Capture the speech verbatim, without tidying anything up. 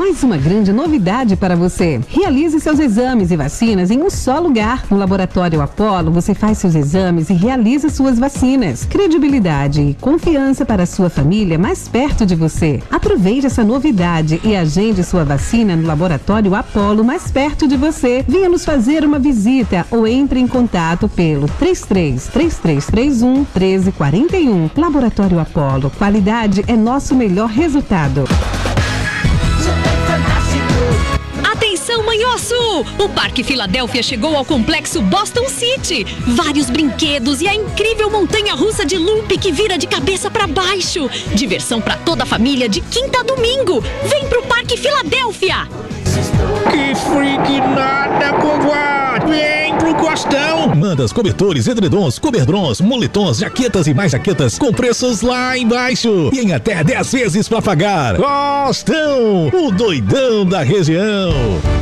mais uma grande novidade para você. Realize seus exames e vacinas em um só lugar. No Laboratório Apollo, você faz seus exames e realiza suas vacinas. Credibilidade e confiança para a sua família mais perto de você. Aproveite essa novidade e agende sua vacina no Laboratório Apollo mais perto de você. Venha nos fazer uma visita ou entre em contato pelo três três três três três um um três quatro um. Laboratório Apollo. Qualidade é nosso melhor resultado. Atenção, Manhoço! O Parque Filadélfia chegou ao Complexo Boston City. Vários brinquedos e a incrível montanha-russa de loop que vira de cabeça para baixo. Diversão para toda a família de quinta a domingo. Vem pro Parque Filadélfia! Que freak nada, covarde! Vem pro Costão! Mandas, cobertores, edredons, coberdrons, moletons, jaquetas e mais jaquetas com preços lá embaixo. E em até dez vezes pra pagar. Costão, o doidão da região.